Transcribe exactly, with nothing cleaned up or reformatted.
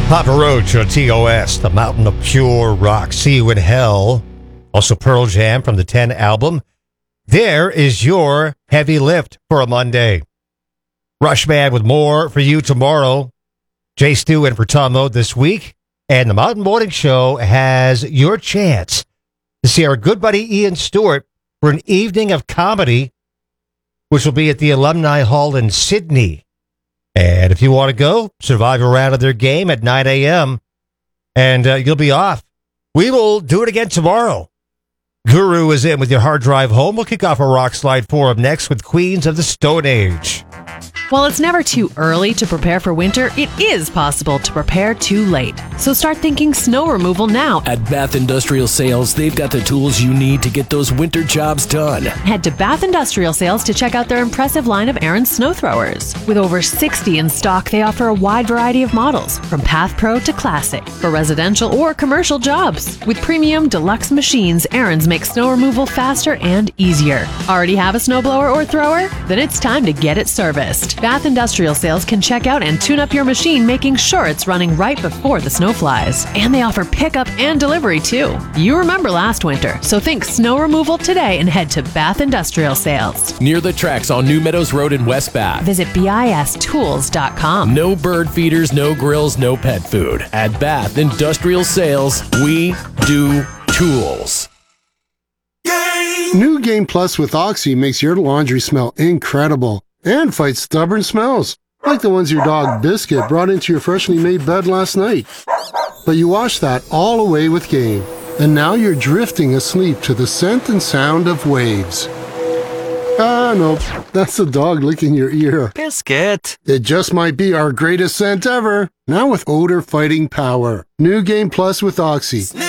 Papa Roach on T O S, the mountain of pure rock. See You in Hell. Also Pearl Jam from the ten album. There is your heavy lift for a Monday. Rushman with more for you tomorrow. Jay Stu in for Tom Mode this week. And the Mountain Morning Show has your chance to see our good buddy Ian Stewart for an evening of comedy, which will be at the Alumni Hall in Sydney. And if you want to go, survive a round of their game at nine a.m. and uh, you'll be off. We will do it again tomorrow. Guru is in with your hard drive home. We'll kick off a Rock Slide Forum next with Queens of the Stone Age. While it's never too early to prepare for winter, it is possible to prepare too late. So start thinking snow removal now. At Bath Industrial Sales, they've got the tools you need to get those winter jobs done. Head to Bath Industrial Sales to check out their impressive line of Aaron snow throwers. With over sixty in stock, they offer a wide variety of models, from Path Pro to Classic, for residential or commercial jobs. With premium deluxe machines, Aaron's makes snow removal faster and easier. Already have a snowblower or thrower? Then it's time to get it serviced. Bath Industrial Sales can check out and tune up your machine, making sure it's running right before the snow flies. And they offer pickup and delivery too. You remember last winter, so think snow removal today and head to Bath Industrial Sales. Near the tracks on New Meadows Road in West Bath. Visit B I S tools dot com. No bird feeders, no grills, no pet food. At Bath Industrial Sales, we do tools. New Game Plus with Oxy makes your laundry smell incredible and fights stubborn smells, like the ones your dog Biscuit brought into your freshly made bed last night. But you washed that all away with Game, and now you're drifting asleep to the scent and sound of waves. Ah, no, that's the dog licking your ear. Biscuit! It just might be our greatest scent ever, now with odor-fighting power. New Game Plus with Oxy.